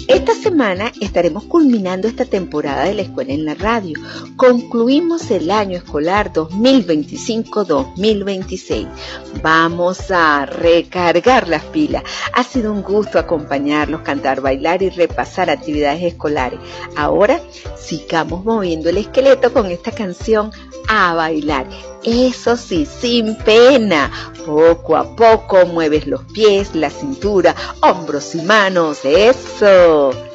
Esta semana estaremos culminando esta temporada de la escuela en la radio. Concluimos el año escolar 2025-2026. Vamos a recargar las pilas. Ha sido un gusto acompañarlos, cantar, bailar y repasar actividades escolares. Ahora sigamos moviendo el esqueleto con esta canción a bailar. Eso sí, sin pena. Poco a poco mueves los pies, la cintura, hombros y manos. ¡Eso!